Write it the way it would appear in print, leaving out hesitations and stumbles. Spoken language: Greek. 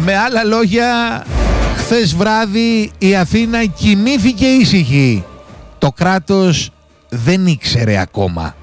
Με άλλα λόγια, χθες βράδυ η Αθήνα κοιμήθηκε ήσυχη. Το κράτος δεν ήξερε ακόμα.